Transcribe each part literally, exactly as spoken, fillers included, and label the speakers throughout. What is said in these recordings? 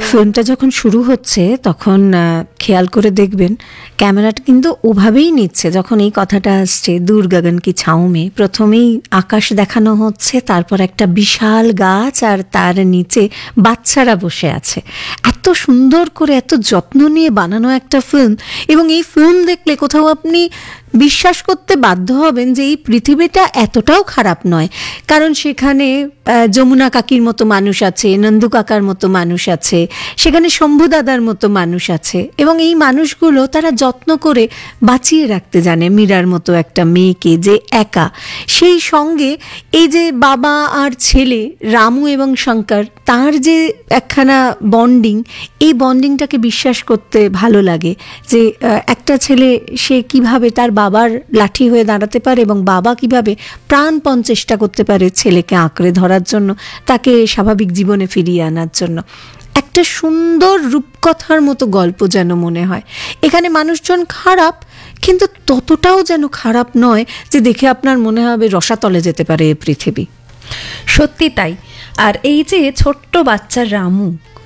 Speaker 1: ফিল্মটা যখন শুরু হচ্ছে তখন খেয়াল করে দেখবেন ক্যামেরাটা কিন্তু ওভাবেই নিচ্ছে। যখন এই কথাটা আসছে দূর গগন কি ছাউ মে, প্রথমেই আকাশ দেখানো হচ্ছে, তারপর একটা বিশাল গাছ আর তার নিচে বাচ্চারা বসে আছে। এত সুন্দর করে এত যত্ন নিয়ে বানানো একটা ফিল্ম, এবং এই ফিল্ম দেখলে কোথাও আপনি বিশ্বাস করতে বাধ্য হবেন যে এই পৃথিবীটা এতটাও খারাপ নয়। কারণ সেখানে যমুনা কাকির মতো মানুষ আছে, নন্দু কাকার মতো মানুষ আছে, সেখানে শম্ভু দাদার মতো মানুষ আছে, এবং এই মানুষগুলো তারা যত্ন করে বাঁচিয়ে রাখতে জানে মীরার মতো একটা মেয়েকে যে একা। সেই সঙ্গে এই যে বাবা আর ছেলে রামু এবং শঙ্কর, তার যে একখানা বন্ডিং, এই বন্ডিংটাকে বিশ্বাস করতে ভালো লাগে যে একটা ছেলে সে কিভাবে তার বাবার লাঠি হয়ে দাঁড়াতে পারে এবং বাবা কিভাবে প্রাণপণ চেষ্টা করতে পারে ছেলেকে আঁকড়ে ধরার জন্য, তাকে স্বাভাবিক জীবনে ফিরিয়ে আনার জন্য। একটা সুন্দর রূপকথার মতো গল্প যেন মনে হয়। এখানে মানুষজন খারাপ, কিন্তু ততটাও যেন খারাপ নয় যে দেখে আপনার মনে হবে রসাতলে যেতে পারে এ পৃথিবী।
Speaker 2: সত্যি তাই। আর এই যে ছোট্ট বাচ্চা রামু,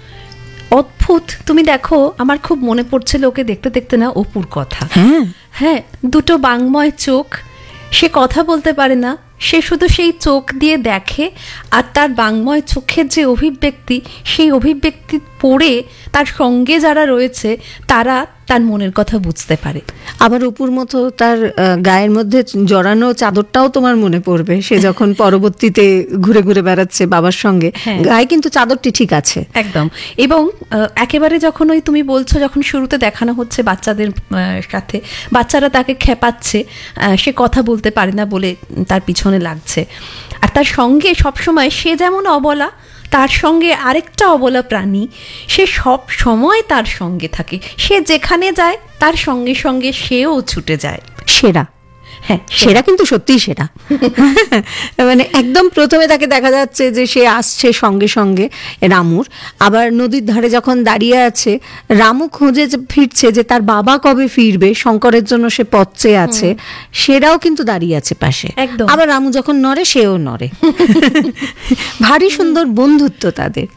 Speaker 2: অদ্ভুত। তুমি দেখো, আমার খুব মনে পড়ছিল ওকে দেখতে দেখতে না অপুর কথা।
Speaker 1: হ্যাঁ
Speaker 2: হ্যাঁ, দুটো বাংময় চোখ, সে কথা বলতে পারে না, সে শুধু সেই চোখ দিয়ে দেখে, আর তার বাংময় চোখের যে অভিব্যক্তি, সেই অভিব্যক্তি পড়ে তার সঙ্গে যারা রয়েছে তারা তার মনের কথা বুঝতে পারে।
Speaker 1: আবার অপুর মতো তার গায়ের মধ্যে জড়ানো চাদরটাও তোমার মনে পড়বে, সে যখন পরবর্তীতে ঘুরে ঘুরে বেড়াচ্ছে বাবার সঙ্গে, গায়ে কিন্তু চাদরটি ঠিক আছে
Speaker 2: একদম। এবং একেবারে যখন ওই তুমি বলছো, যখন শুরুতে দেখানো হচ্ছে বাচ্চাদের সাথে, বাচ্চারা তাকে খেপাচ্ছে, সে কথা বলতে পারে না বলে তার পিছনে লাগছে, আর তার সঙ্গে সবসময় সে যেমন অবলা, তার সঙ্গে আরেকটা অবলা প্রাণী, সে সব সময় তার সঙ্গে থাকে। সে যেখানে যায় তার সঙ্গে সঙ্গে সেও ছুটে যায়।
Speaker 1: সেরা, হ্যাঁ সেরা, কিন্তু সত্যিই সেরা। মানে একদম প্রথমে তাকে দেখা যাচ্ছে যে সে আসছে সঙ্গে সঙ্গে রামুর, আবার নদীর ধারে যখন দাঁড়িয়ে আছে রামু খোঁজে ফিরছে যে তার বাবা কবে ফিরবে, শঙ্করের জন্য সে পথ চেয়ে আছে, সেরাও কিন্তু দাঁড়িয়ে আছে পাশে। আবার রামু যখন নড়ে সেও নড়ে। ভারী সুন্দর বন্ধুত্ব তাদের।